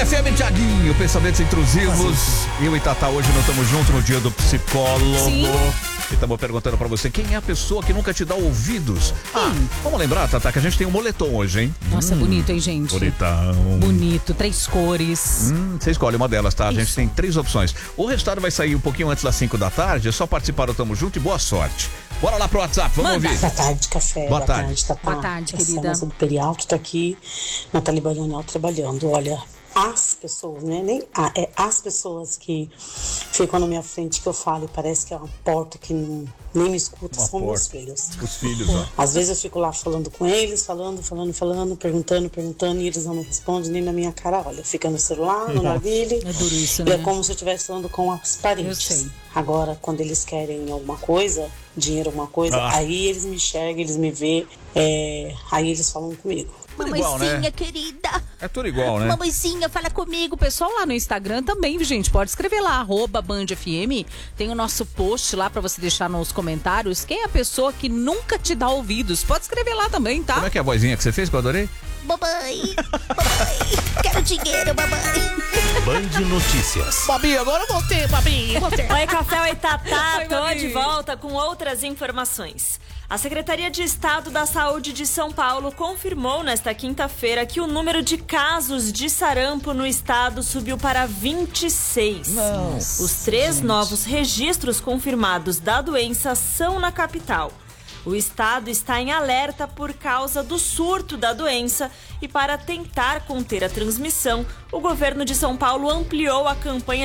FM, Thiaguinho, pensamentos intrusivos. Eu e Tatá hoje não estamos juntos no dia do psicólogo. Sim. E estamos perguntando pra você, quem é a pessoa que nunca te dá ouvidos? Vamos lembrar, Tatá, que a gente tem um moletom hoje, hein? Nossa, bonito, hein, gente? Bonitão. Bonito, 3 cores. Você escolhe uma delas, tá? A gente Isso. tem 3 opções. O resultado vai sair um pouquinho antes das 5 da tarde, é só participar do Tamo Junto e boa sorte. Bora lá pro WhatsApp, vamos Manda. ouvir. Boa tarde, café. Boa tarde. Tatá. Boa tarde, Essa querida. moça do Perialto tá aqui, Natália Bananal, trabalhando. Olha, as pessoas, né? Nem é as pessoas que ficam na minha frente que eu falo e parece que é uma porta que nem me escuta, Uma são porta. meus filhos. Os filhos, ó. Às vezes eu fico lá falando com eles, falando, perguntando, e eles não me respondem nem na minha cara. Olha, fica no celular, no navio. É duro isso, E né? é como se eu estivesse falando com as paredes. Eu sei. Agora, quando eles querem alguma coisa, dinheiro, alguma coisa, aí eles me enxergam, eles me vê, aí eles falam comigo. Tudo igual, Mamãezinha, né? querida. É tudo igual, né? Mamãezinha, fala comigo. O pessoal lá no Instagram também, gente, pode escrever lá, @BandFM. Tem o nosso post lá pra você deixar nos comentários. Quem é a pessoa que nunca te dá ouvidos? Pode escrever lá também, tá? Como é que é a vozinha que você fez que eu adorei? Mamãe, quero dinheiro, mamãe. Band Notícias. Babi, agora eu voltei, Babi. Oi, Café, oi, Tatá. Oi, Tô Babi. de volta com outras informações. A Secretaria de Estado da Saúde de São Paulo confirmou nesta quinta-feira que o número de casos de sarampo no estado subiu para 26. Os 3 novos registros confirmados da doença são na capital. O estado está em alerta por causa do surto da doença e para tentar conter a transmissão, o governo de São Paulo ampliou a campanha